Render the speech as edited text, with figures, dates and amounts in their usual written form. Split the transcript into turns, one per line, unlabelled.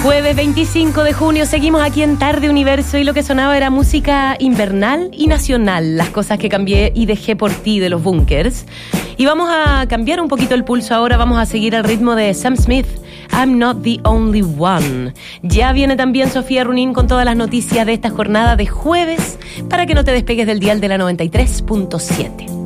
Jueves 25 de junio, seguimos aquí en Tarde Universo y lo que sonaba era música invernal y nacional, las cosas que cambié y dejé por ti de los Bunkers. Y vamos a cambiar un poquito el pulso ahora, vamos a seguir el ritmo de Sam Smith, I'm Not the Only One. Ya viene también Sofía Runín con todas las noticias de esta jornada de jueves para que no te despegues del dial de la 93.7.